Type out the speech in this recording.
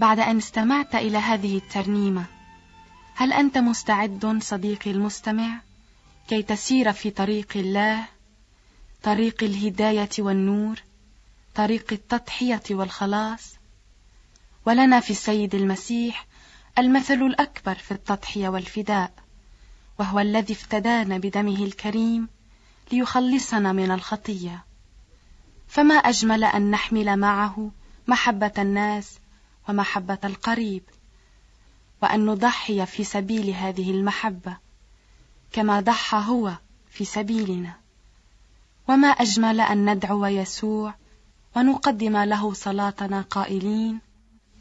بعد أن استمعت إلى هذه الترنيمة، هل أنت مستعد صديقي المستمع كي تسير في طريق الله، طريق الهداية والنور، طريق التضحية والخلاص؟ ولنا في السيد المسيح المثل الأكبر في التضحية والفداء، وهو الذي افتدانا بدمه الكريم ليخلصنا من الخطية. فما أجمل أن نحمل معه محبة الناس ومحبة القريب، وأن نضحي في سبيل هذه المحبة كما ضحى هو في سبيلنا. وما أجمل أن ندعو يسوع ونقدم له صلاتنا قائلين: